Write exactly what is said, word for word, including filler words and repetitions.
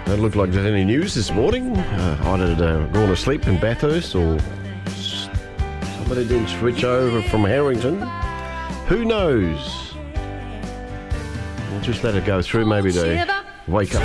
Don't look like there's any news this morning. Uh, either uh, gone to sleep in Bathurst or somebody didn't switch over from Harrington. Who knows? We'll just let it go through. Maybe they wake up.